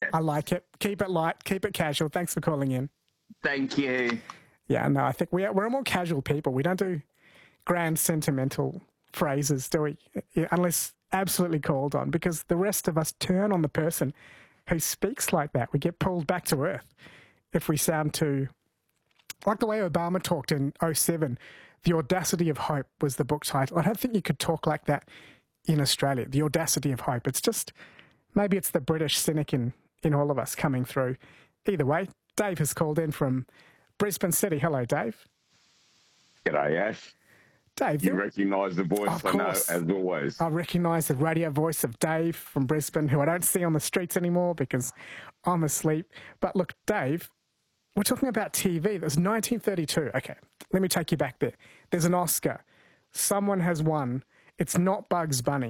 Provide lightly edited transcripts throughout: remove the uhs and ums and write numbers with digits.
I like it. Keep it light, keep it casual. Thanks for calling in. Thank you. Yeah, no, I think we're more casual people. We don't do grand sentimental phrases, do we? Yeah, unless absolutely called on, because the rest of us turn on the person who speaks like that. We get pulled back to earth if we sound too... Like the way Obama talked in '07, The Audacity of Hope was the book title. I don't think you could talk like that in Australia, The Audacity of Hope. It's just, maybe it's the British cynic in all of us coming through. Either way, Dave has called in from Brisbane City. Hello, Dave. G'day, Ash. Dave. You recognise the voice, of I know, course. as always. I recognise the radio voice of Dave from Brisbane, who I don't see on the streets anymore because I'm asleep. But look, Dave, we're talking about TV. That was 1932. Okay, let me take you back there. There's an Oscar. Someone has won. It's not Bugs Bunny.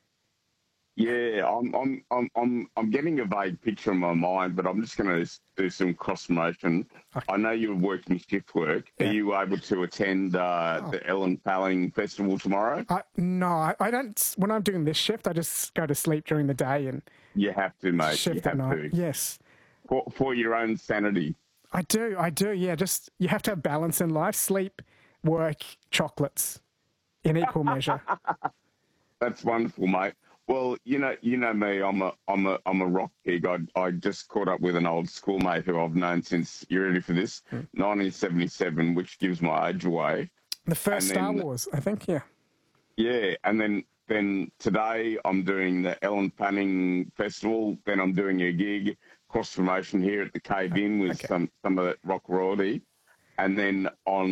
Yeah, I'm getting a vague picture in my mind, but I'm just going to do some cross promotion. Okay. I know you're working shift work. Yeah. Are you able to attend the Ellen Fanning Festival tomorrow? No, I don't. When I'm doing this shift, I just go to sleep during the day and You have to, mate. shift You at have night. to. Yes, For your own sanity. I do. Yeah, just you have to have balance in life: sleep, work, chocolates, in equal measure. That's wonderful, mate. Well, you know me. I'm a rock geek. I just caught up with an old schoolmate who I've known since, you ready for this? 1977, which gives my age away. The first Star Wars, I think. Yeah. Yeah, and then today I'm doing the Ellen Fanning Festival. Then I'm doing a gig, cross promotion here at the Cave Inn with some of that rock royalty, and then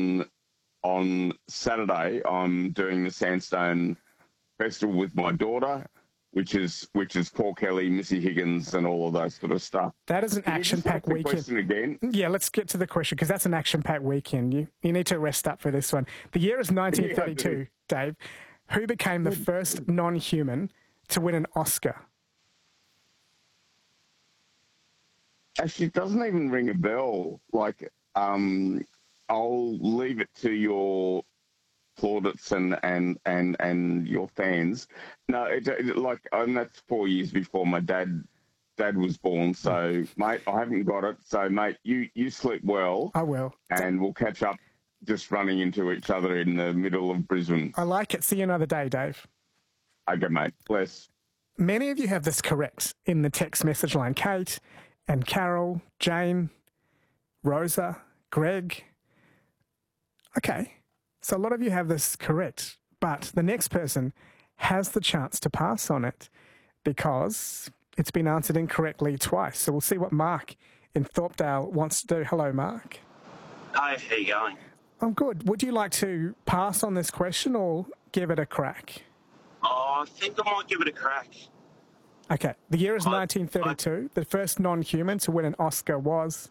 on Saturday I'm doing the Sandstone Festival with my daughter, which is Paul Kelly, Missy Higgins, and all of those sort of stuff. That is an action-packed weekend. Question again? Yeah, let's get to the question, because that's an action-packed weekend. You need to rest up for this one. The year is 1932, Dave. Who became the first non-human to win an Oscar? Actually, it doesn't even ring a bell. Like, I'll leave it to your plaudits and your fans. No, that's 4 years before my dad was born. So, mate, I haven't got it. So, mate, you sleep well. I will. And we'll catch up just running into each other in the middle of Brisbane. I like it. See you another day, Dave. Okay, mate. Bless. Many of you have this correct in the text message line. Kate and Carol, Jane, Rosa, Greg. Okay. So a lot of you have this correct, but the next person has the chance to pass on it because it's been answered incorrectly twice. So we'll see what Mark in Thorpedale wants to do. Hello, Mark. Hi, how you going? I'm good. Would you like to pass on this question or give it a crack? Oh, I think I might give it a crack. Okay. The year is 1932. The first non-human to win an Oscar was...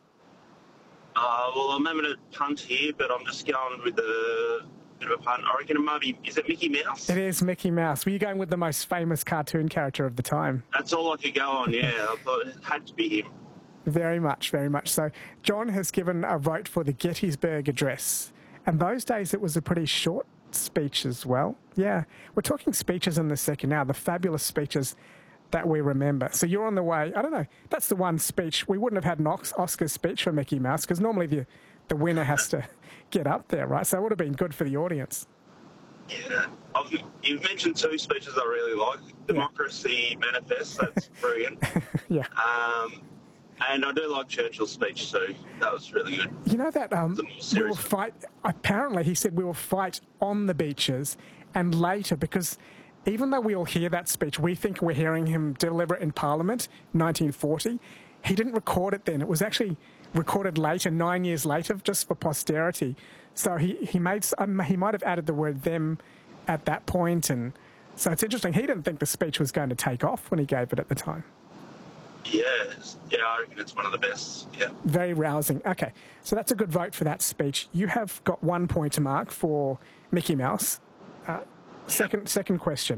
Well, I'm having a punt here, but I'm just going with a bit of a punt. I reckon it might be... Is it Mickey Mouse? It is Mickey Mouse. Were you going with the most famous cartoon character of the time? That's all I could go on, yeah. I thought it had to be him. Very much, very much so. John has given a vote for the Gettysburg Address. And those days it was a pretty short speech as well. Yeah, we're talking speeches in the second now, the fabulous speeches that we remember. So you're on the way. I don't know. That's the one speech. We wouldn't have had an Oscar speech for Mickey Mouse because normally the winner has to get up there, right? So it would have been good for the audience. Yeah. You've mentioned two speeches I really like. Democracy Manifest, that's brilliant. Yeah. And I do like Churchill's speech too. That was really good. You know that we will fight, apparently he said we will fight on the beaches and later, because even though we all hear that speech, we think we're hearing him deliver it in Parliament, 1940. He didn't record it then. It was actually recorded later, 9 years later, just for posterity. So he might have added the word them at that point. And so it's interesting. He didn't think the speech was going to take off when he gave it at the time. Yeah, I reckon it's one of the best, yeah. Very rousing. Okay, so that's a good vote for that speech. You have got 1 point to mark for Mickey Mouse. Second question.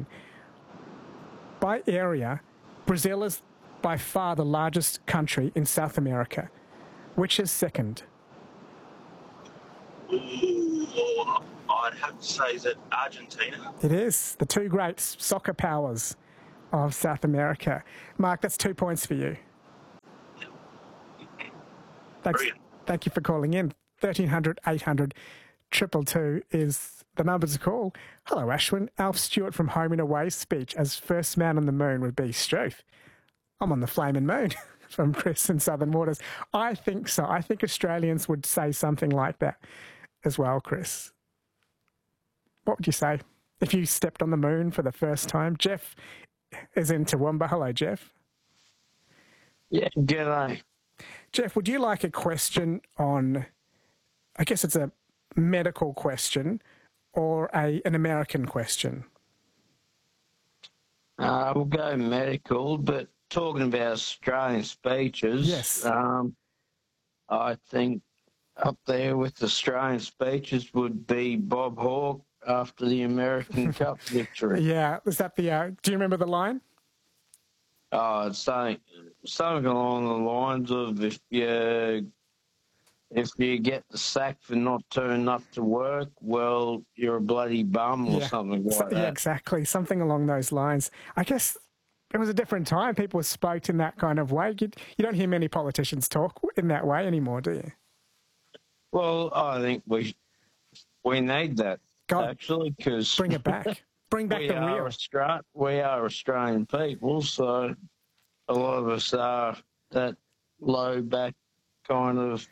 By area, Brazil is by far the largest country in South America. Which is second? Ooh, I'd have to say, is it Argentina? It is. The two great soccer powers of South America. Mark, that's 2 points for you. Thanks. Brilliant. Thank you for calling in. 1300 800 222 is the number to call. Hello, Ashwin. Alf Stewart from Home and Away's speech as first man on the moon would be Struth. I'm on the flaming moon from Chris in Southern Waters. I think so. I think Australians would say something like that as well, Chris. What would you say if you stepped on the moon for the first time? Jeff is in Toowoomba. Hello, Jeff. Yeah, g'day. Jeff, would you like a question on, I guess it's a medical question or an American question? We'll go medical, but talking about Australian speeches, Yes. I think up there with Australian speeches would be Bob Hawke after the American Cup victory. Yeah, is that the, do you remember the line? Oh, it's something along the lines of if you get the sack for not turning up to work, well, you're a bloody bum or something like that. Yeah, exactly. Something along those lines. I guess it was a different time. People spoke in that kind of way. You don't hear many politicians talk in that way anymore, do you? Well, I think we need that, actually, because... Bring it back. Bring back the real. We are Australian people, so a lot of us are that low back kind of